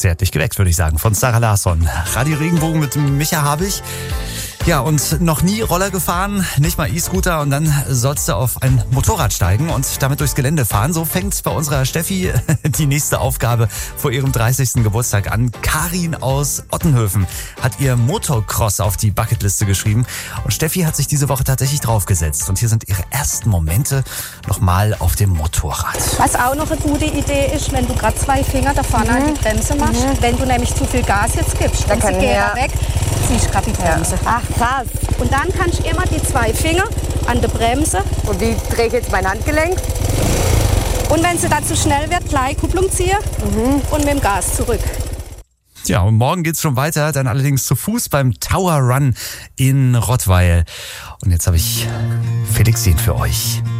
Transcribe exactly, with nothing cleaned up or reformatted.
Zärtlich geweckt, würde ich sagen, von Sarah Larsson. Radio Regenbogen mit Micha Habich. Ja, und noch nie Roller gefahren, nicht mal E-Scooter, und dann sollst du auf ein Motorrad steigen und damit durchs Gelände fahren. So fängt bei unserer Steffi die nächste Aufgabe vor ihrem dreißigsten Geburtstag an. Karin aus Ottenhöfen hat ihr Motocross auf die Bucketliste geschrieben und Steffi hat sich diese Woche tatsächlich draufgesetzt. Und hier sind ihre ersten Momente nochmal auf dem Motorrad. Was auch noch eine gute Idee ist, wenn du gerade zwei Finger da vorne mhm. an die Bremse machst, mhm. wenn du nämlich zu viel Gas jetzt gibst, dann sie geht ja weg, ziehst gerade die Bremse. Ja. Ach, krass. Und dann kannst du immer die zwei Finger an der Bremse. Und wie drehe ich jetzt mein Handgelenk? Und wenn sie dann zu schnell wird, gleich Kupplung ziehen mhm. und mit dem Gas zurück. Ja, und morgen geht's schon weiter, dann allerdings zu Fuß beim Tower Run in Rottweil. Und jetzt habe ich Felixin für euch.